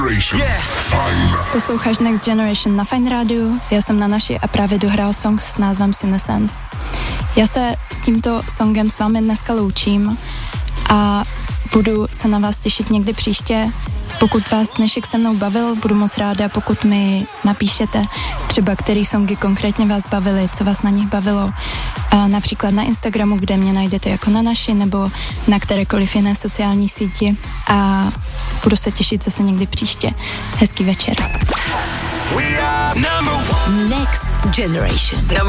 Posloucháš Next Generation na Fine Rádiu, já jsem na naši a právě dohrál song s názvem Senescence. Já se s tímto songem s vámi dneska loučím a budu se na vás těšit někdy příště. Pokud vás dnešek se mnou bavil, budu moc ráda, pokud mi napíšete třeba, který songy konkrétně vás bavily, co vás na nich bavilo. A například na Instagramu, kde mě najdete jako na naši, nebo na kterékoliv jiné sociální síti. A budu se těšit zase někdy příště. Hezký večer. Next Generation.